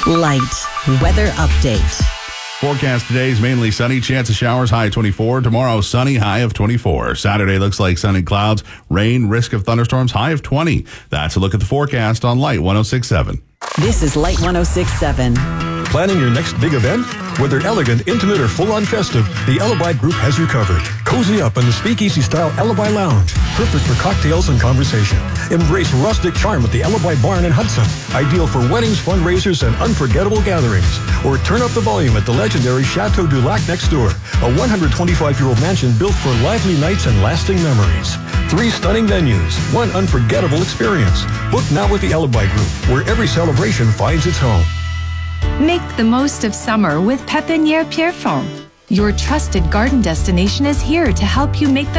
Light weather update. Forecast today is mainly sunny, chance of showers, high of 24. Tomorrow, sunny, high of 24. Saturday looks like sunny clouds, rain, risk of thunderstorms, high of 20. That's a look at the forecast on Light 106.7. This is Light 106.7. Planning your next big event? Whether elegant, intimate, or full-on festive, the Alibi Group has you covered. Cozy up in the speakeasy-style Alibi Lounge, perfect for cocktails and conversation. Embrace rustic charm at the Alibi Barn in Hudson, ideal for weddings, fundraisers, and unforgettable gatherings. Or turn up the volume at the legendary Chateau du Lac next door, a 125-year-old mansion built for lively nights and lasting memories. 3 stunning venues, 1 unforgettable experience. Book now with the Alibi Group, where every celebration finds its home. Make the most of summer with Pépinière Pierrefonds. Your trusted garden destination is here to help you make the